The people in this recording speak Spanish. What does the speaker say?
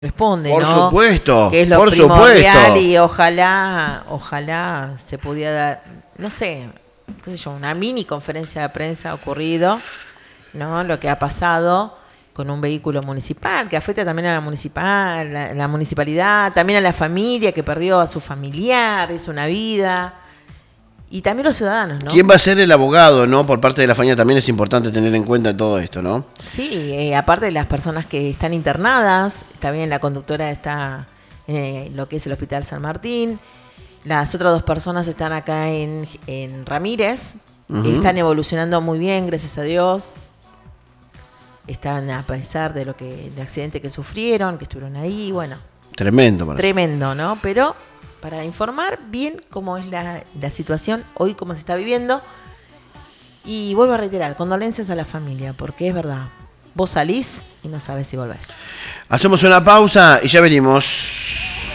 responde, Por ¿no? supuesto, Que es lo por primordial supuesto. y ojalá se pudiera dar, no sé, qué sé yo, una mini conferencia de prensa ocurrido, ¿no? Lo que ha pasado con un vehículo municipal, que afecta también a la municipalidad, también a la familia que perdió a su familiar, hizo una vida, y también los ciudadanos, ¿no? ¿Quién va a ser el abogado, no? Por parte de la familia también es importante tener en cuenta todo esto, ¿no? Sí, aparte de las personas que están internadas, está bien, la conductora está en lo que es el Hospital San Martín, las otras dos personas están acá en Ramírez, están evolucionando muy bien, gracias a Dios, están a pesar de de accidente que sufrieron, que estuvieron ahí, bueno, Tremendo. tremendo, ¿no? Pero para informar bien cómo es la situación hoy, cómo se está viviendo. Y vuelvo a reiterar, condolencias a la familia, porque es verdad, vos salís y no sabes si volvés. Hacemos una pausa y ya venimos.